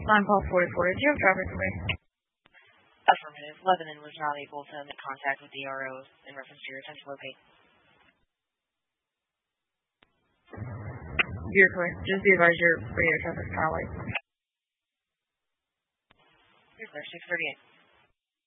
On call 44, did you have traffic for me? Affirmative. Lebanon was not able to make contact with the RO in reference to your attempt to locate. You're clear. Just be advised your radio traffic's kind of light. You're clear. 638.